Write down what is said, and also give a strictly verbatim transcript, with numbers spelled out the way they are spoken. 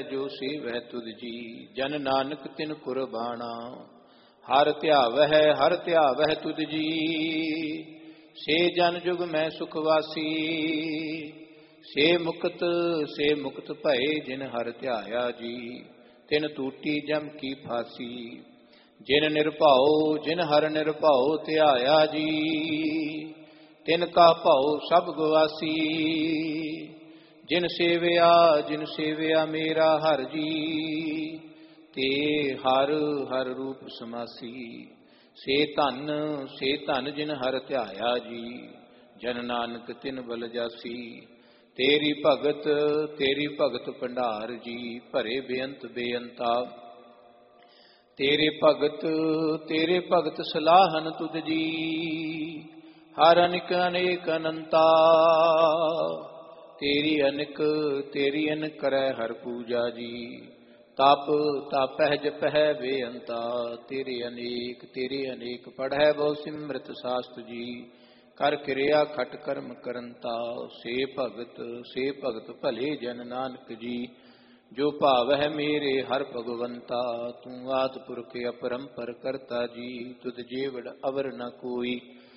ਜੋ ਸੇਵੈ ਤੁਧ ਜੀ। ਜਨ ਨਾਨਕ ਤਿਨ ਕੁਰਬਾਨਾ, ਹਰ ਧਿਆਵਹਿ ਹਰ ਧਿਆਵਹਿ ਤੁਧ ਜੀ। ਸੇ ਜਨ ਜੁਗ ਮੈਂ ਸੁਖ ਵਾਸੀ, ਸੇ ਮੁਕਤ ਸੇ ਮੁਕਤ ਭਏ ਜਿਨ ਹਰ ਧਿਆਇਆ ਜੀ। ਤਿਨ ਟੂਟੀ ਜਮ ਕੀ ਫਾਸੀ, ਜਿਨ ਨਿਰਭਉ ਜਿਨ ਹਰ ਨਿਰਭਉ ਧਿਆਇਆ ਜੀ। ਤਿਨ ਕਾ ਭਉ ਸਭ ਗਵਾਸੀ, ਜਿਨ ਸੇਵਿਆ ਜਿਨ ਸੇਵਿਆ ਮੇਰਾ ਹਰ ਜੀ। ਤੇ ਹਰ ਹਰ ਰੂਪ ਸਮਾਸੀ, ਸੇ ਧਨ ਸੇ ਧਨ ਜਿਨ ਹਰ ਧਿਆਇਆ ਜੀ। ਜਨ ਨਾਨਕ ਤਿਨ ਬਲ ਜਾਸੀ, ਤੇਰੀ ਭਗਤ ਤੇਰੀ ਭਗਤ ਭੰਡਾਰ ਜੀ। ਭਰੇ ਬੇਅੰਤ ਬੇਅੰਤਾ, ਤੇਰੇ ਭਗਤ ਤੇਰੇ ਭਗਤ ਸਲਾਹਨ ਤੁਧ ਜੀ। ਹਰ ਅਨਿਕ ਅਨੇਕ ਅਨੰਤਾ, ਤੇਰੀ ਅਨਿਕ ਤੇਰੀ ਅਨ ਕਰੈ ਹਰ ਪੂਜਾ ਜੀ। ਤਪ ਤਪਹਿ ਜਪਹਿ ਬੇਅੰਤਾ, ਤੇਰੇ ਅਨੇਕ ਤੇਰੇ ਅਨੇਕ ਪੜ੍ਹੈ ਬਹੁ ਸਿਮਰਤ ਸਾਸਤ ਜੀ। ਕਰ ਕਿਰਿਆ ਖਟ ਕਰਮ ਕਰੰਤਾ, ਸੇ ਭਗਤ ਸੇ ਭਗਤ ਭਲੇ ਜਨ ਨਾਨਕ ਜੀ। ਜੋ ਭਾਵ ਹੈ ਮੇਰੇ ਹਰ ਭਗਵੰਤਾ, ਤੂੰ ਆਦਿ ਪੁਰਖ ਅਪਰੰਪਰ ਕਰਤਾ ਜੀ। ਤੁਧ ਜੀਵੜ ਅਵਰ ਨ ਕੋਈ,